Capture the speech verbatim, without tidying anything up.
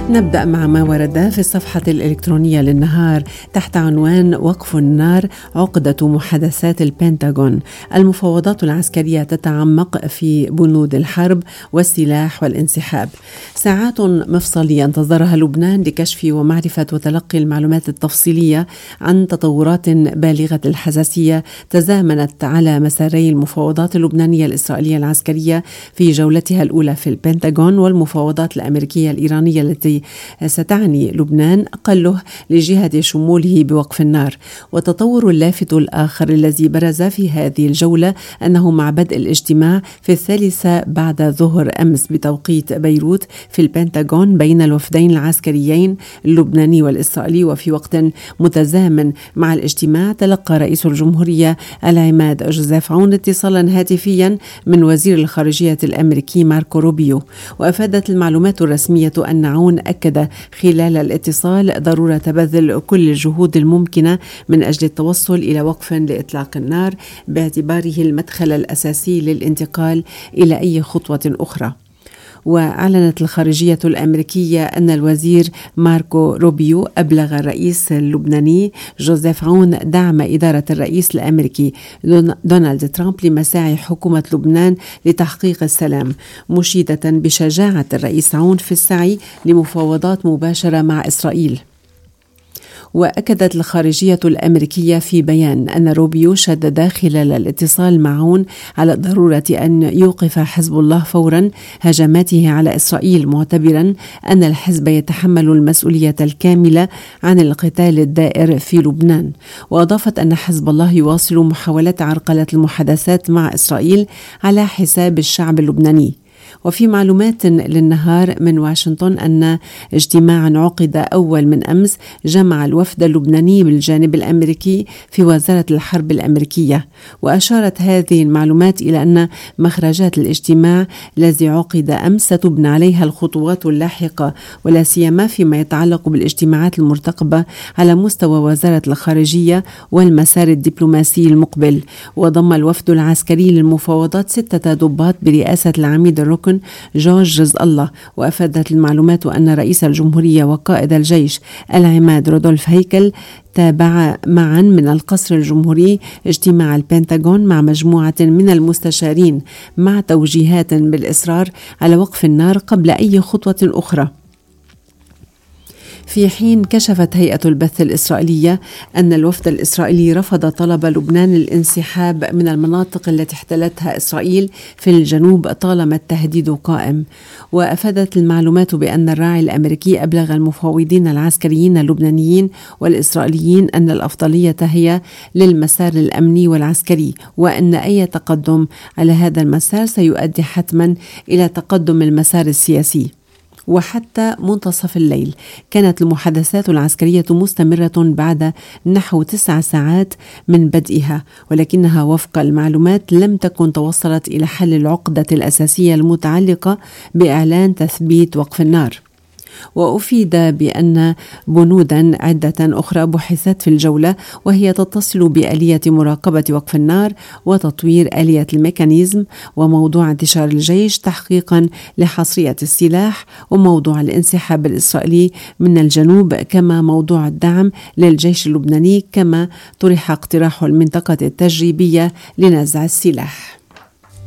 نبدأ مع ما ورد في الصفحة الإلكترونية للنهار تحت عنوان وقف النار عقدة محادثات البنتاغون. المفاوضات العسكرية تتعمق في بنود الحرب والسلاح والانسحاب. ساعات مفصلية انتظرها لبنان لكشف ومعرفة وتلقي المعلومات التفصيلية عن تطورات بالغة الحساسية تزامنت على مساري المفاوضات اللبنانية الإسرائيلية العسكرية في جولتها الأولى في البنتاغون، والمفاوضات الأمريكية الإيرانية التي ستعني لبنان أقله لجهة شموله بوقف النار. وتطور اللافت الآخر الذي برز في هذه الجولة أنه مع بدء الاجتماع في الثالثة بعد ظهر أمس بتوقيت بيروت في البنتاغون بين الوفدين العسكريين اللبناني والإسرائيلي، وفي وقت متزامن مع الاجتماع تلقى رئيس الجمهورية العماد جوزيف عون اتصالا هاتفيا من وزير الخارجية الأمريكي ماركو روبيو. وأفادت المعلومات الرسمية أن عون أكد خلال الاتصال ضرورة بذل كل الجهود الممكنة من أجل التوصل إلى وقف لإطلاق النار باعتباره المدخل الأساسي للانتقال إلى أي خطوة أخرى. وأعلنت الخارجية الأمريكية أن الوزير ماركو روبيو أبلغ الرئيس اللبناني جوزيف عون دعم إدارة الرئيس الأمريكي دونالد ترامب لمساعي حكومة لبنان لتحقيق السلام، مشيدة بشجاعة الرئيس عون في السعي لمفاوضات مباشرة مع إسرائيل. وأكدت الخارجية الأمريكية في بيان أن روبيو شدد خلال الاتصال مع عون على ضرورة أن يوقف حزب الله فورا هجماته على إسرائيل، معتبرا أن الحزب يتحمل المسؤولية الكاملة عن القتال الدائر في لبنان. وأضافت أن حزب الله يواصل محاولة عرقلة المحادثات مع إسرائيل على حساب الشعب اللبناني. وفي معلومات للنهار من واشنطن أن اجتماعا عقد أول من أمس جمع الوفد اللبناني بالجانب الأمريكي في وزارة الحرب الأمريكية. وأشارت هذه المعلومات إلى أن مخرجات الاجتماع الذي عقد أمس ستبنى عليها الخطوات اللاحقة، ولا سيما فيما يتعلق بالاجتماعات المرتقبة على مستوى وزارة الخارجية والمسار الدبلوماسي المقبل. وضم الوفد العسكري للمفاوضات ستة ضباط برئاسة العميد الركن جورج رزق الله. وأفادت المعلومات أن رئيس الجمهورية وقائد الجيش العماد رودولف هيكل تابع معا من القصر الجمهوري اجتماع البنتاغون مع مجموعة من المستشارين مع توجيهات بالإصرار على وقف النار قبل أي خطوة أخرى. في حين كشفت هيئة البث الإسرائيلية أن الوفد الإسرائيلي رفض طلب لبنان الانسحاب من المناطق التي احتلتها إسرائيل في الجنوب طالما التهديد قائم. وأفادت المعلومات بأن الراعي الأمريكي أبلغ المفاوضين العسكريين اللبنانيين والإسرائيليين أن الأفضلية هي للمسار الأمني والعسكري، وأن أي تقدم على هذا المسار سيؤدي حتما إلى تقدم المسار السياسي. وحتى منتصف الليل كانت المحادثات العسكرية مستمرة بعد نحو تسع ساعات من بدئها، ولكنها وفق المعلومات لم تكن توصلت إلى حل العقدة الأساسية المتعلقة بإعلان تثبيت وقف النار. وأفيد بأن بنودا عدة أخرى بحثت في الجولة، وهي تتصل بآلية مراقبة وقف النار وتطوير آلية الميكانيزم وموضوع انتشار الجيش تحقيقا لحصرية السلاح وموضوع الانسحاب الإسرائيلي من الجنوب، كما موضوع الدعم للجيش اللبناني، كما طرح اقتراح المنطقة التجريبية لنزع السلاح.